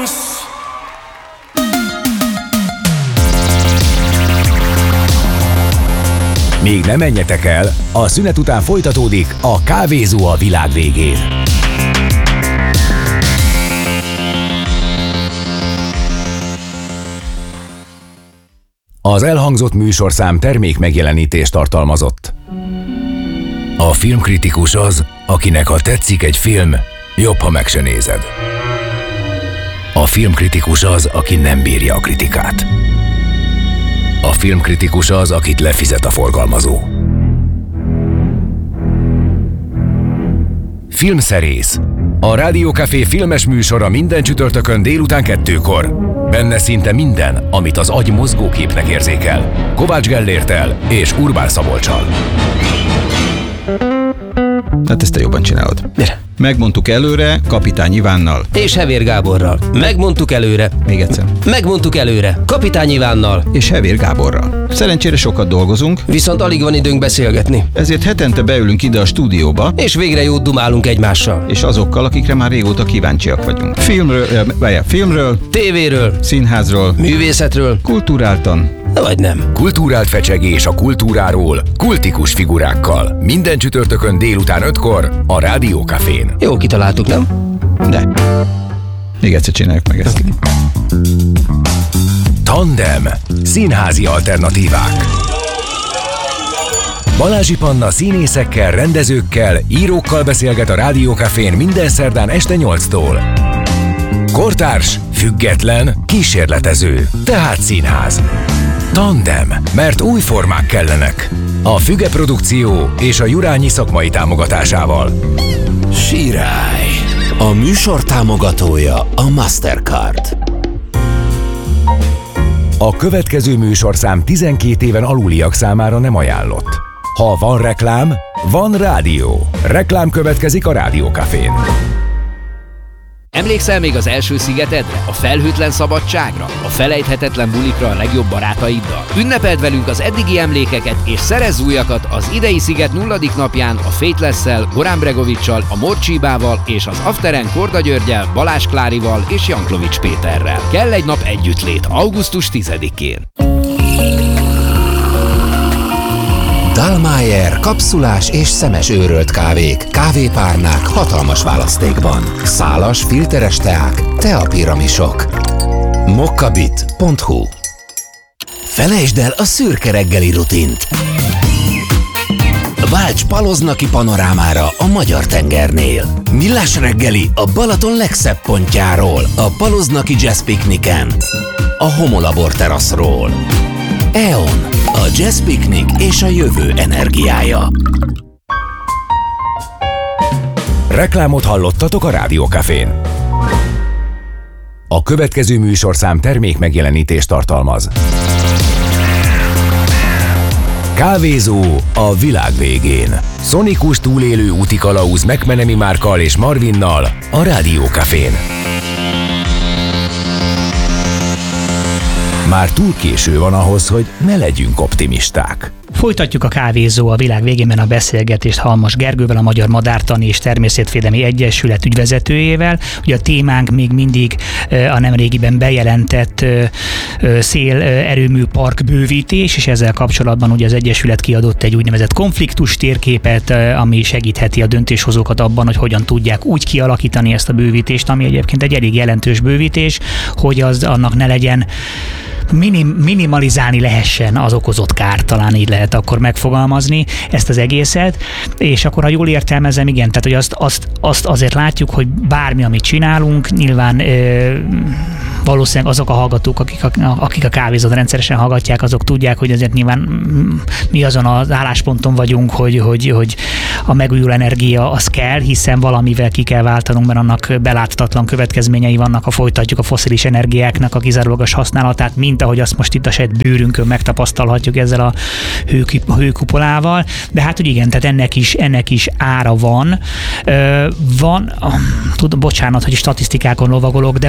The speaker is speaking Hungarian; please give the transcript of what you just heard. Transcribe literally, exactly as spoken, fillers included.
Még ne menjetek el, a szünet után folytatódik a Kávézó a világ végén. Az elhangzott műsorszám termék megjelenítést tartalmazott. A filmkritikus az, akinek ha tetszik egy film, jobb, ha meg se nézed. A filmkritikus az, aki nem bírja a kritikát. A filmkritikus az, akit lefizet a forgalmazó. Filmszerész. A Rádiókafé filmes műsora minden csütörtökön délután kettőkor. Benne szinte minden, amit az agy mozgóképnek érzékel. Kovács Gellérttel és Urbán Szabolccsal. Hát ezt te jobban csinálod. Gyere. Megmondtuk előre Kapitány Ivánnal. És Hevér Gáborral. Megmondtuk előre. Még egyszer. Megmondtuk előre. Kapitány Ivánnal. És Hevér Gáborral. Szerencsére sokat dolgozunk. Viszont alig van időnk beszélgetni. Ezért hetente beülünk ide a stúdióba. És végre jót dumálunk egymással. És azokkal, akikre már régóta kíváncsiak vagyunk. Filmről, eh, filmről, tévéről, színházról, művészetről, kulturáltan, vagy nem. Kultúrált fecsegés a kultúráról, kultikus figurákkal. Minden csütörtökön délután ötkor a Rádiókafén. Jó kitaláltuk, nem? De. Még egyszer csináljuk meg ezt. Okay. Tandem. Színházi alternatívák. Balázsi Panna színészekkel, rendezőkkel, írókkal beszélget a Rádiókafén minden szerdán este nyolctól. Kortárs, független, kísérletező, tehát színház. Tandem, mert új formák kellenek. A Füge Produkció és a Jurányi szakmai támogatásával. Sirály. A műsor támogatója a Mastercard. A következő műsorszám tizenkét éven aluliak számára nem ajánlott. Ha van reklám, van rádió. Reklám következik a Rádiókafén. Emlékszel még az első szigetedre, a felhőtlen szabadságra, a felejthetetlen bulikra a legjobb barátaiddal? Ünnepeld velünk az eddigi emlékeket és szerezz újakat az idei sziget nulladik napján a Faithless-szel, Gorán Bregovics-sal, a Morcsibával és az Afteren Korda Györgyel, Balázs Klárival és Janklovics Péterrel. Kell egy nap együttlét augusztus tizedikén. Dallmayr kapszulás és szemes őrölt kávék, kávépárnák hatalmas választékban. Szálas, filteres teák, teapiramisok. mokkabit pont hu. Felejtsd el a szürke reggeli rutint. Válts Paloznaki panorámára a Magyar-tengernél. Millás reggeli a Balaton legszebb pontjáról, a Paloznaki Jazz Pikniken, a Homolabor teraszról. é o en, a Jazz Piknik és a jövő energiája. Reklámot hallottatok a Rádiókafén. A következő műsorszám termék megjelenítést tartalmaz. Kávézó a világ végén. Szonikus túlélő útikalauz McMenemy Márkkal és Marvinnal a Rádiókafén. Már túl késő van ahhoz, hogy ne legyünk optimisták. Folytatjuk a Kávézó a világ végében a beszélgetést Halmos Gergővel, a Magyar Madártani és Természetvédelmi Egyesület ügyvezetőjével. Ugye a témánk még mindig a nemrégiben bejelentett szélerőmű park bővítés, és ezzel kapcsolatban ugye az Egyesület kiadott egy úgynevezett konfliktus térképet, ami segítheti a döntéshozókat abban, hogy hogyan tudják úgy kialakítani ezt a bővítést, ami egyébként egy elég jelentős bővítés, hogy az annak ne legyen Minim, minimalizálni lehessen az okozott kárt, talán így lehet akkor megfogalmazni ezt az egészet, és akkor, ha jól értelmezem, igen, tehát hogy azt, azt, azt azért látjuk, hogy bármi, amit csinálunk, nyilván ö, valószínűleg azok a hallgatók, akik a, akik a Kávézót rendszeresen hallgatják, azok tudják, hogy azért nyilván mi azon az állásponton vagyunk, hogy, hogy, hogy a megújuló energia az kell, hiszen valamivel ki kell váltanunk, mert annak beláthatatlan következményei vannak, ha folytatjuk a fosszilis energiáknak a kizárólagos használatát, mint ahogy azt most itt a saját bőrünkön megtapasztalhatjuk ezzel a hőkupolával. De hát, hogy igen, tehát ennek is, ennek is ára van. Van, tudom, bocsánat, hogy statisztikákon lovagolok, de